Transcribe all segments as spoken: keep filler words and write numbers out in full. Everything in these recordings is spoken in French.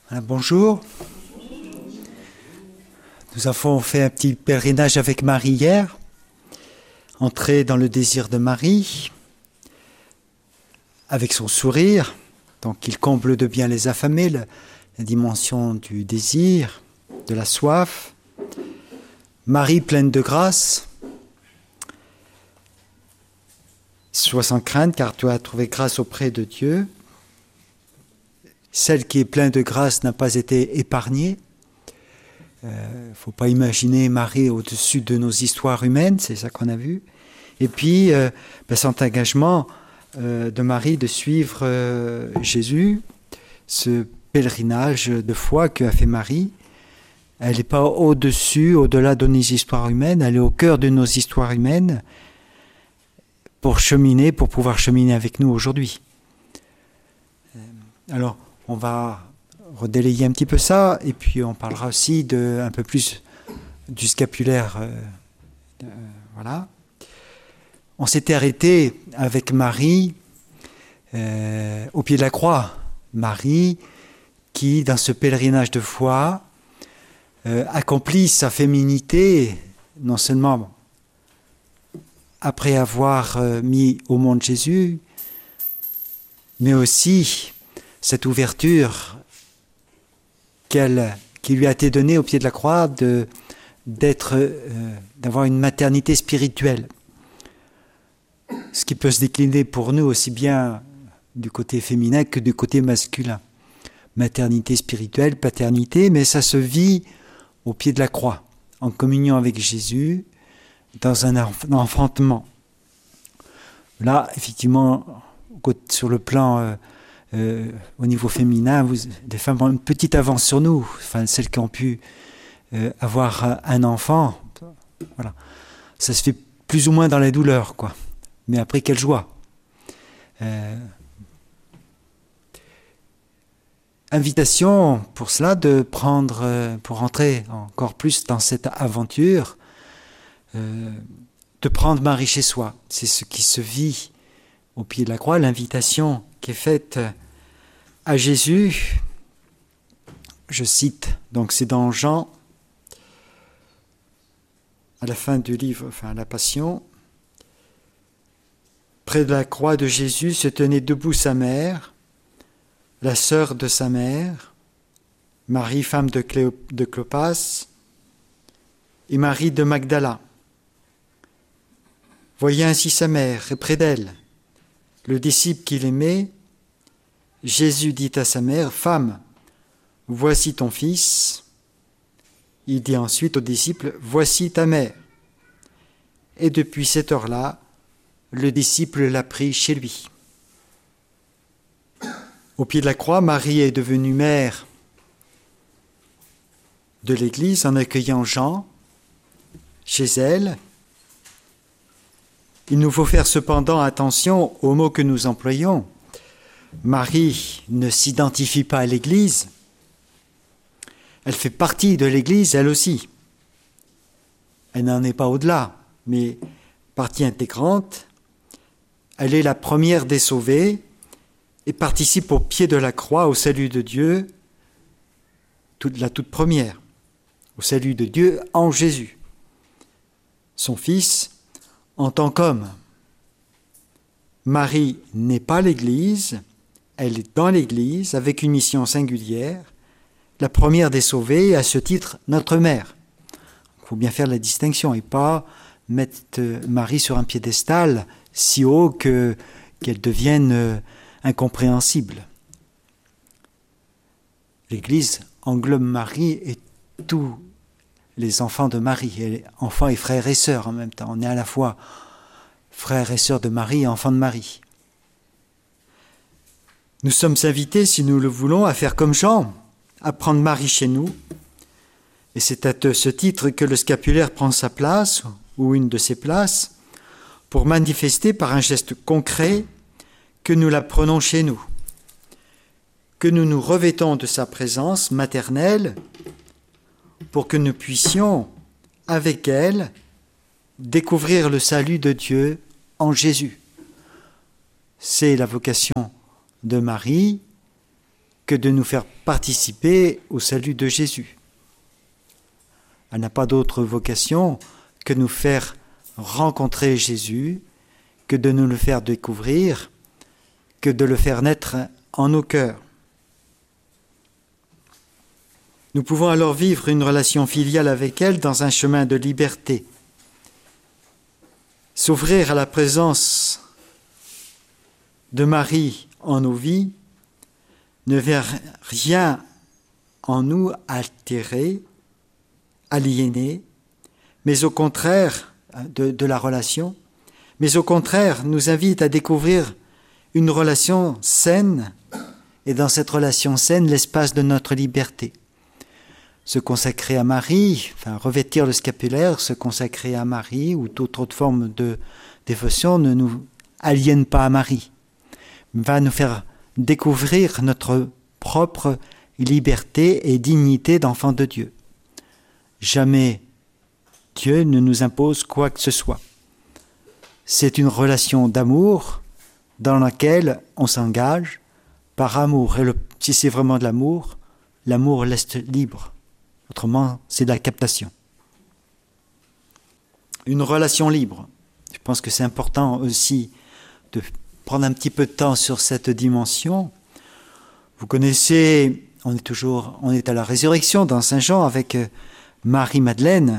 Voilà, bonjour. Nous avons fait un petit pèlerinage avec Marie hier, entrée dans le désir de Marie, avec son sourire, donc il comble de bien les affamés, la, la dimension du désir, de la soif. Marie pleine de grâce, sois sans crainte car tu as trouvé grâce auprès de Dieu. Celle qui est pleine de grâce n'a pas été épargnée. Il euh, ne faut pas imaginer Marie au-dessus de nos histoires humaines, c'est ça qu'on a vu. Et puis, euh, ben, cet engagement euh, de Marie de suivre euh, Jésus, ce pèlerinage de foi qu'a fait Marie, elle n'est pas au-dessus, au-delà de nos histoires humaines, elle est au cœur de nos histoires humaines pour cheminer, pour pouvoir cheminer avec nous aujourd'hui. Alors, on va redélayer un petit peu ça, et puis on parlera aussi de, un peu plus du scapulaire. Euh, euh, voilà. On s'était arrêté avec Marie euh, au pied de la croix. Marie qui, dans ce pèlerinage de foi, euh, accomplit sa féminité, non seulement après avoir euh, mis au monde Jésus, mais aussi cette ouverture qu'elle, qui lui a été donnée au pied de la croix de, d'être, euh, d'avoir une maternité spirituelle. Ce qui peut se décliner pour nous aussi bien du côté féminin que du côté masculin. Maternité spirituelle, paternité, mais ça se vit au pied de la croix, en communion avec Jésus, dans un enfantement. Là, effectivement, sur le plan... Euh, Euh, au niveau féminin, vous, les femmes ont une petite avance sur nous, enfin celles qui ont pu euh, avoir un enfant, voilà. Ça se fait plus ou moins dans la douleur, quoi. Mais après, quelle joie. Euh, invitation pour cela de prendre, euh, pour entrer encore plus dans cette aventure, euh, de prendre Marie chez soi. C'est ce qui se vit au pied de la croix, l'invitation qui est faite à Jésus, je cite, donc c'est dans Jean, à la fin du livre, enfin à la Passion, près de la croix de Jésus se tenait debout sa mère, la sœur de sa mère, Marie, femme de, Cléo, de Clopas, et Marie de Magdala. Voyait ainsi sa mère, et près d'elle, le disciple qu'il aimait. Jésus dit à sa mère, « Femme, voici ton fils. » Il dit ensuite aux disciples, « Voici ta mère. » Et depuis cette heure-là, le disciple l'a pris chez lui. Au pied de la croix, Marie est devenue mère de l'Église en accueillant Jean chez elle. Il nous faut faire cependant attention aux mots que nous employons. Marie ne s'identifie pas à l'Église, elle fait partie de l'Église, elle aussi. Elle n'en est pas au-delà, mais partie intégrante, elle est la première des sauvées et participe au pied de la croix au salut de Dieu, toute, la toute première, au salut de Dieu en Jésus, son Fils en tant qu'homme. Marie n'est pas l'Église, elle est dans l'Église avec une mission singulière, la première des sauvées et à ce titre notre mère. Il faut bien faire la distinction et pas mettre Marie sur un piédestal si haut que, qu'elle devienne incompréhensible. L'Église englobe Marie et tous les enfants de Marie, enfants et frères et sœurs en même temps. On est à la fois frères et sœurs de Marie et enfants de Marie. Nous sommes invités, si nous le voulons, à faire comme Jean, à prendre Marie chez nous. Et c'est à ce titre que le scapulaire prend sa place, ou une de ses places, pour manifester par un geste concret que nous la prenons chez nous, que nous nous revêtons de sa présence maternelle pour que nous puissions, avec elle, découvrir le salut de Dieu en Jésus. C'est la vocation de Marie, que de nous faire participer au salut de Jésus. Elle n'a pas d'autre vocation que nous faire rencontrer Jésus, que de nous le faire découvrir, que de le faire naître en nos cœurs. Nous pouvons alors vivre une relation filiale avec elle dans un chemin de liberté. S'ouvrir à la présence de Marie en nos vies ne vient rien en nous altérer, aliéner, mais au contraire de, de la relation, mais au contraire nous invite à découvrir une relation saine, et dans cette relation saine, l'espace de notre liberté. Se consacrer à Marie, enfin revêtir le scapulaire, se consacrer à Marie ou toute autre forme de dévotion ne nous aliène pas à Marie, va nous faire découvrir notre propre liberté et dignité d'enfant de Dieu. Jamais Dieu ne nous impose quoi que ce soit. C'est une relation d'amour dans laquelle on s'engage par amour. Et le, si c'est vraiment de l'amour, l'amour laisse libre. Autrement, c'est de la captation. Une relation libre. Je pense que c'est important aussi de prendre un petit peu de temps sur cette dimension. Vous connaissez, on est toujours, on est à la résurrection dans Saint Jean avec Marie-Madeleine.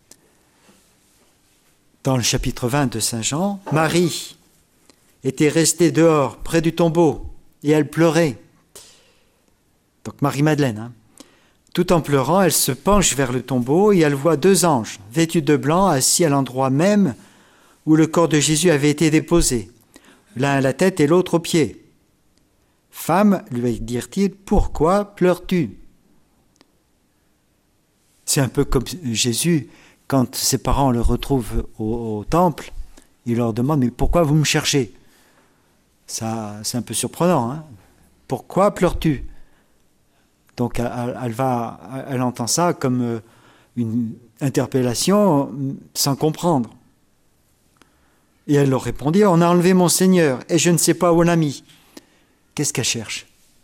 Dans le chapitre vingt de Saint Jean, Marie était restée dehors, près du tombeau, et elle pleurait. Donc Marie-Madeleine, hein. Tout en pleurant, elle se penche vers le tombeau et elle voit deux anges, vêtus de blanc, assis à l'endroit même où le corps de Jésus avait été déposé, l'un à la tête et l'autre aux pieds. « Femme, lui dirent-ils, pourquoi pleures-tu » C'est un peu comme Jésus, quand ses parents le retrouvent au, au temple, il leur demande « Mais pourquoi vous me cherchez ?» Ça, c'est un peu surprenant. Hein. Pourquoi pleures-tu ? Donc elle, elle, va, elle entend ça comme une interpellation sans comprendre. Et elle leur répondit, on a enlevé mon Seigneur et je ne sais pas où on l'a mis. Qu'est-ce qu'elle cherche ?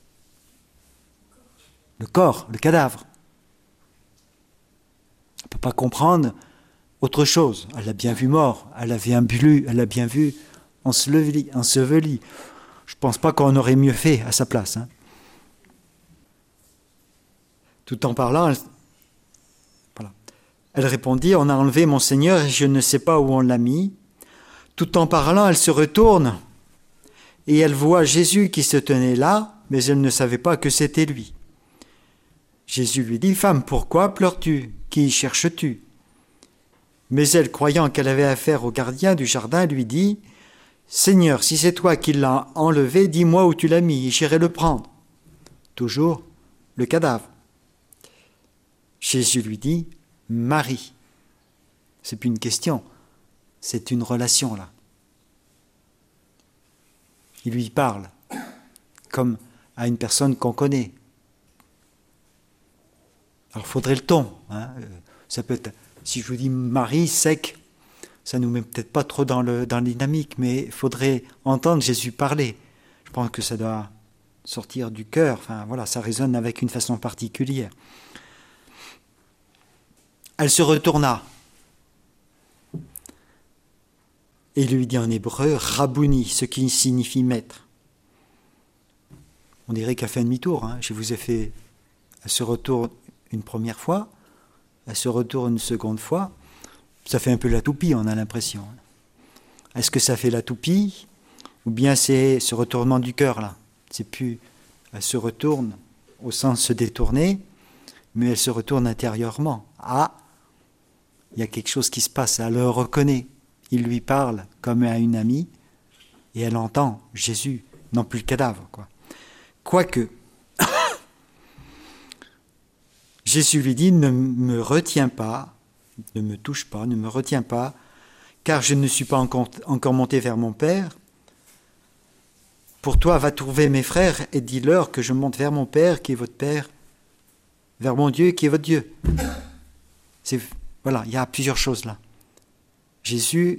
Le corps, le cadavre. Elle ne peut pas comprendre autre chose. Elle l'a bien vu mort, elle l'avait imbulu, elle l'a bien vu enseveli. enseveli. Je ne pense pas qu'on aurait mieux fait à sa place. Hein. Tout en parlant, elle, voilà. Elle répondit, on a enlevé mon Seigneur et je ne sais pas où on l'a mis. Tout en parlant, elle se retourne et elle voit Jésus qui se tenait là, mais elle ne savait pas que c'était lui. Jésus lui dit, femme, pourquoi pleures-tu ? Qui cherches-tu ? Mais elle, croyant qu'elle avait affaire au gardien du jardin, lui dit, Seigneur, si c'est toi qui l'as enlevé, dis-moi où tu l'as mis et j'irai le prendre. Toujours le cadavre. Jésus lui dit, Marie. C'est plus une question, c'est une relation là. Il lui parle comme à une personne qu'on connaît. Alors il faudrait le ton. Hein. Ça peut être, si je vous dis Marie, sec, ça ne nous met peut-être pas trop dans, le, dans la dynamique, mais il faudrait entendre Jésus parler. Je pense que ça doit sortir du cœur. Enfin voilà, ça résonne avec une façon particulière. Elle se retourna et il lui dit en hébreu « Rabouni », ce qui signifie « maître ». On dirait qu'elle fait un demi-tour. Hein. Je vous ai fait, elle se retourne une première fois, elle se retourne une seconde fois. Ça fait un peu la toupie, on a l'impression. Est-ce que ça fait la toupie ou bien c'est ce retournement du cœur là ? C'est plus, elle se retourne au sens se détourner, mais elle se retourne intérieurement. Ah, il y a quelque chose qui se passe, elle le reconnaît. Il lui parle comme à une amie et elle entend Jésus, non plus le cadavre. Quoi. Quoique, Jésus lui dit, ne me retiens pas, ne me touche pas, ne me retiens pas, car je ne suis pas encore, encore monté vers mon Père. Pour toi, va trouver mes frères et dis-leur que je monte vers mon Père, qui est votre Père, vers mon Dieu, qui est votre Dieu. C'est... Voilà, il y a plusieurs choses là. Jésus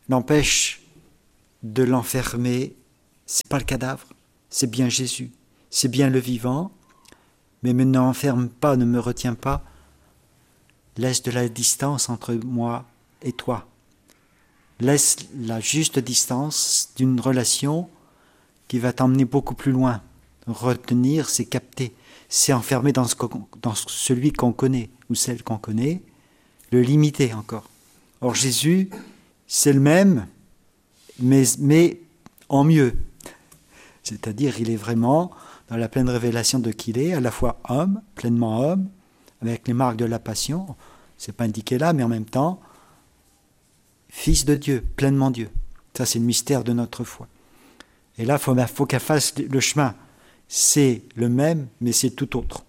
l'empêche de l'enfermer. C'est pas le cadavre, c'est bien Jésus. c'est bien le vivant, mais ne m'enferme pas, ne me retiens pas. Laisse de la distance entre moi et toi. Laisse la juste distance d'une relation qui va t'emmener beaucoup plus loin. Retenir, c'est capter, c'est enfermer dans, ce, dans celui qu'on connaît ou celle qu'on connaît, le limiter encore. Or Jésus, c'est le même, mais, mais en mieux. C'est-à-dire, il est vraiment dans la pleine révélation de qui il est, à la fois homme, pleinement homme, avec les marques de la passion, c'est pas indiqué là, mais en même temps, Fils de Dieu, pleinement Dieu. Ça, c'est le mystère de notre foi. Et là, il faut, faut qu'elle fasse le chemin. C'est le même, mais c'est tout autre.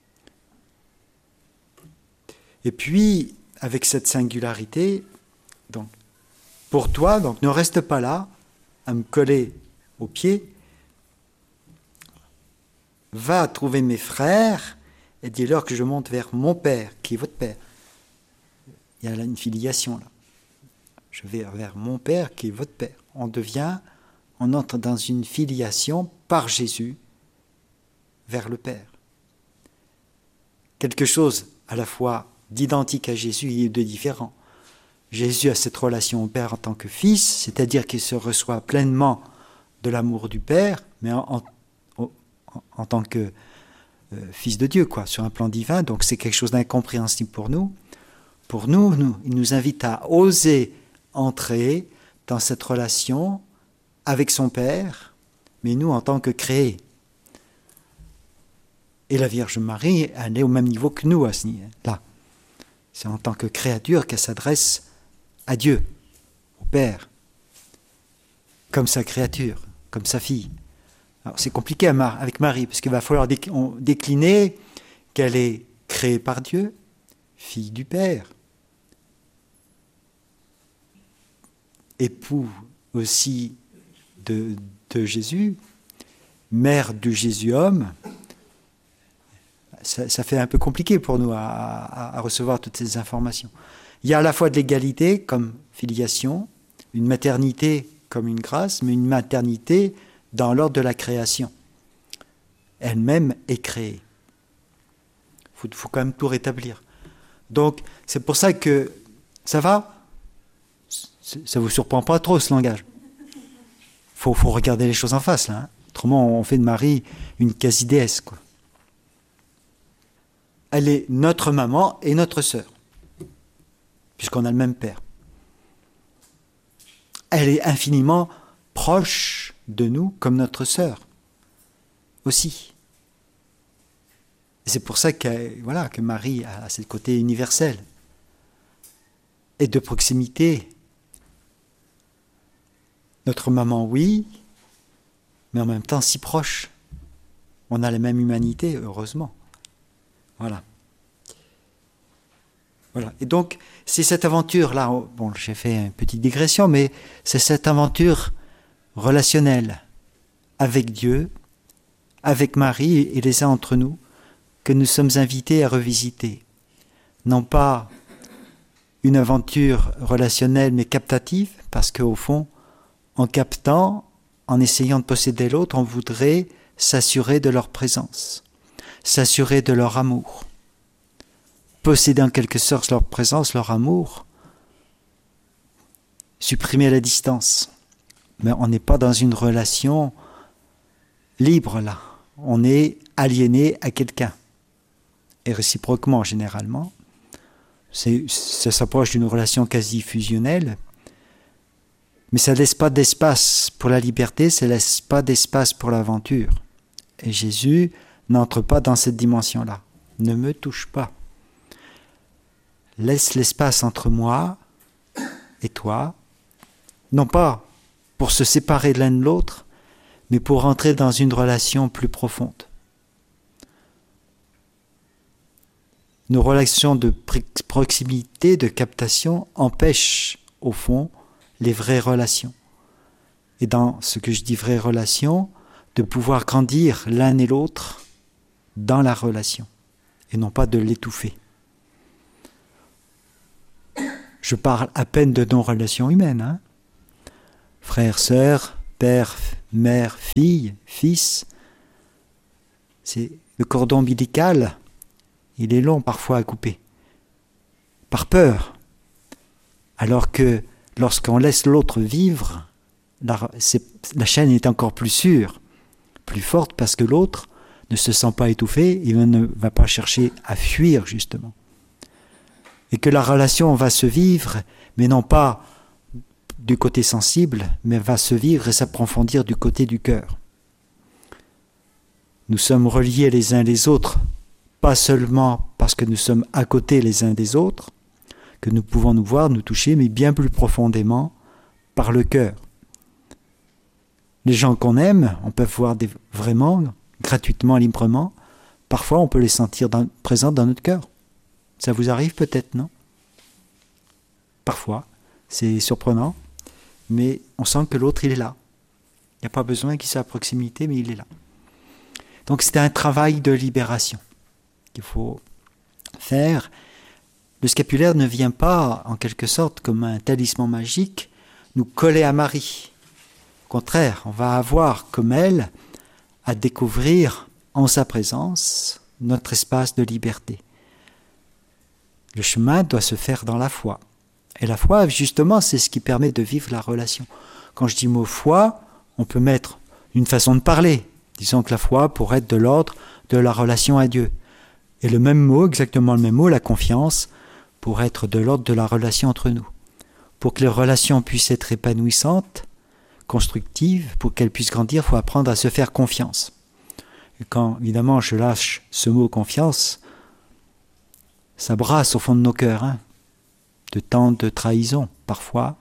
Et puis, avec cette singularité, donc, pour toi, donc, ne reste pas là, à me coller au pied. Va trouver mes frères et dis-leur que je monte vers mon Père, qui est votre Père. Il y a là une filiation, là. Je vais vers mon Père qui est votre Père. On devient, on entre dans une filiation par Jésus vers le Père. Quelque chose à la fois d'identique à Jésus et de différent. Jésus a cette relation au Père en tant que Fils, c'est-à-dire qu'il se reçoit pleinement de l'amour du Père, mais en, en, en tant que euh, Fils de Dieu, quoi, sur un plan divin. Donc c'est quelque chose d'incompréhensible pour nous. Pour nous, nous, il nous invite à oser entrer dans cette relation avec son Père, mais nous en tant que créés. Et la Vierge Marie, elle est au même niveau que nous à ce niveau-là. C'est en tant que créature qu'elle s'adresse à Dieu, au Père, comme sa créature, comme sa fille. Alors c'est compliqué avec Marie, parce qu'il va falloir décliner qu'elle est créée par Dieu, fille du Père, époux aussi de, de Jésus, mère du Jésus-homme. Ça, ça fait un peu compliqué pour nous à, à, à recevoir toutes ces informations. Il y a à la fois de l'égalité comme filiation, une maternité comme une grâce, mais une maternité dans l'ordre de la création. Elle-même est créée. Il faut, faut quand même tout rétablir. Donc, c'est pour ça que... Ça va ? Ça ne vous surprend pas trop, ce langage. Il faut, faut regarder les choses en face, là. Hein. Autrement, on fait de Marie une quasi-déesse, quoi. Elle est notre maman et notre sœur, puisqu'on a le même père. Elle est infiniment proche de nous, comme notre sœur, aussi. Et c'est pour ça que, voilà, que Marie a ce côté universel et de proximité. Notre maman, oui, mais en même temps si proche. On a la même humanité, heureusement. Voilà. Voilà. Et donc, c'est cette aventure-là, bon, j'ai fait une petite digression, mais c'est cette aventure relationnelle avec Dieu, avec Marie et les uns entre nous, que nous sommes invités à revisiter. Non pas une aventure relationnelle, mais captative, parce qu'au fond, en captant, en essayant de posséder l'autre, on voudrait s'assurer de leur présence, s'assurer de leur amour. Posséder en quelque sorte leur présence, leur amour, supprimer la distance. Mais on n'est pas dans une relation libre là. On est aliéné à quelqu'un. Et réciproquement, généralement. C'est, ça s'approche d'une relation quasi fusionnelle. Mais ça ne laisse pas d'espace pour la liberté, ça ne laisse pas d'espace pour l'aventure. Et Jésus n'entre pas dans cette dimension-là. Ne me touche pas. Laisse l'espace entre moi et toi, non pas pour se séparer de l'un de l'autre, mais pour entrer dans une relation plus profonde. Nos relations de proximité, de captation, empêchent, au fond, les vraies relations. Et dans ce que je dis vraies relations, de pouvoir grandir l'un et l'autre dans la relation, et non pas de l'étouffer. Je parle à peine de non-relations humaines. Hein. Frère, sœur, père, mère, fille, fils. C'est le cordon ombilical, il est long parfois à couper, par peur. Alors que lorsqu'on laisse l'autre vivre, la, la chaîne est encore plus sûre, plus forte, parce que l'autre ne se sent pas étouffé, il ne va pas chercher à fuir justement. Et que la relation va se vivre, mais non pas du côté sensible, mais va se vivre et s'approfondir du côté du cœur. Nous sommes reliés les uns les autres, pas seulement parce que nous sommes à côté les uns des autres, que nous pouvons nous voir, nous toucher, mais bien plus profondément par le cœur. Les gens qu'on aime, on peut voir des, vraiment, gratuitement, librement, parfois on peut les sentir dans, présents dans notre cœur. Ça vous arrive peut-être, non? Parfois, c'est surprenant, mais on sent que l'autre, il est là. Il n'y a pas besoin qu'il soit à proximité, mais il est là. Donc c'est un travail de libération qu'il faut faire. Le scapulaire ne vient pas, en quelque sorte, comme un talisman magique, nous coller à Marie. Au contraire, on va avoir, comme elle, à découvrir en sa présence notre espace de liberté. Le chemin doit se faire dans la foi. Et la foi, justement, c'est ce qui permet de vivre la relation. Quand je dis mot foi, on peut mettre une façon de parler. Disons que la foi pourrait être de l'ordre de la relation à Dieu. Et le même mot, exactement le même mot, la confiance, pourrait être de l'ordre de la relation entre nous. Pour que les relations puissent être épanouissantes, constructives, pour qu'elles puissent grandir, il faut apprendre à se faire confiance. Et quand, évidemment, je lâche ce mot confiance, ça brasse au fond de nos cœurs, hein, de tant de trahison, parfois.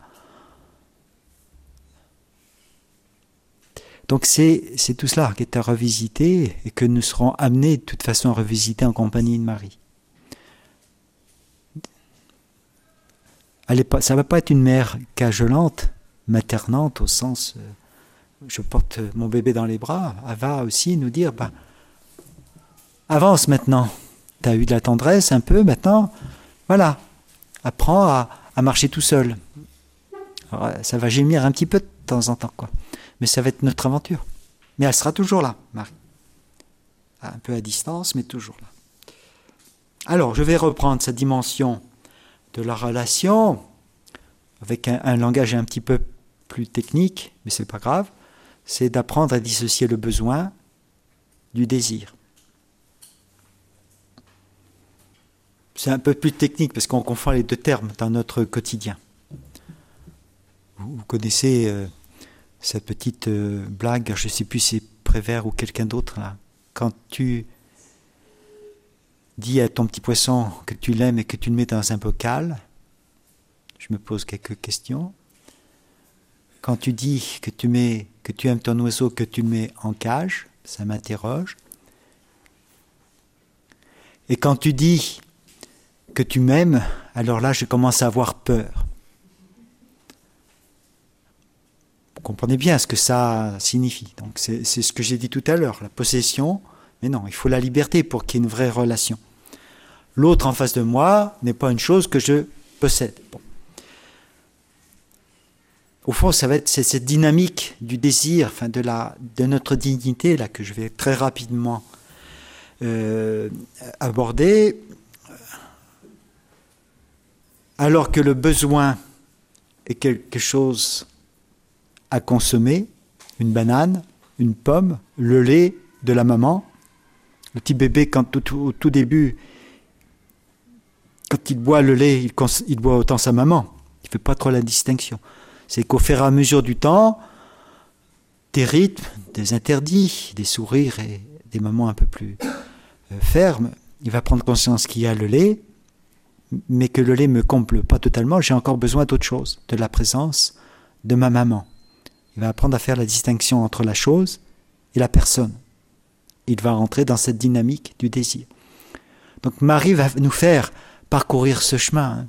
Donc c'est, c'est tout cela qui est à revisiter et que nous serons amenés de toute façon à revisiter en compagnie de Marie. Elle est pas, ça ne va pas être une mère cajolante, maternante au sens euh, je porte mon bébé dans les bras. Elle va aussi nous dire ben, avance maintenant, tu as eu de la tendresse un peu, maintenant voilà, apprends à, à marcher tout seul. Alors, ça va gémir un petit peu de temps en temps, quoi. Mais ça va être notre aventure. Mais elle sera toujours là, Marie. Un peu à distance, mais toujours là. Alors, je vais reprendre cette dimension de la relation avec un, un langage un petit peu plus technique, mais c'est pas grave. C'est d'apprendre à dissocier le besoin du désir. C'est un peu plus technique parce qu'on confond les deux termes dans notre quotidien. Vous, vous connaissez euh, cette petite euh, blague, je ne sais plus si c'est Prévert ou quelqu'un d'autre, là. Quand tu dis à ton petit poisson que tu l'aimes et que tu le mets dans un bocal, je me pose quelques questions. Quand tu dis que tu, mets, que tu aimes ton oiseau, que tu le mets en cage, ça m'interroge. Et quand tu dis que tu m'aimes, alors là je commence à avoir peur. Vous comprenez bien ce que ça signifie. Donc c'est, c'est ce que j'ai dit tout à l'heure, la possession. Mais non, il faut la liberté pour qu'il y ait une vraie relation. L'autre en face de moi n'est pas une chose que je possède. Bon. Au fond, ça va être c'est cette dynamique du désir, enfin de, la, de notre dignité, là, que je vais très rapidement euh, aborder. Alors que le besoin est quelque chose à consommer, une banane, une pomme, le lait de la maman. Le petit bébé, quand tout, au tout début, quand il boit le lait, il, cons- il boit autant sa maman. Il ne fait pas trop la distinction. C'est qu'au fur et à mesure du temps, des rythmes, des interdits, des sourires et des moments un peu plus euh, fermes, il va prendre conscience qu'il y a le lait, mais que le lait ne me comble pas totalement, j'ai encore besoin d'autre chose, de la présence de ma maman. Il va apprendre à faire la distinction entre la chose et la personne. Il va rentrer dans cette dynamique du désir. Donc Marie va nous faire parcourir ce chemin,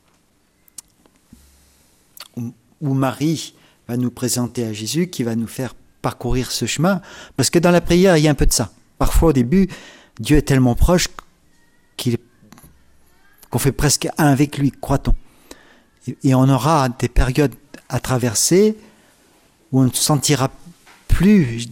hein, où Marie va nous présenter à Jésus, qui va nous faire parcourir ce chemin, parce que dans la prière, il y a un peu de ça. Parfois, au début, Dieu est tellement proche qu'il est qu'on fait presque un avec lui, croit-on. Et, et on aura des périodes à traverser où on ne se sentira plus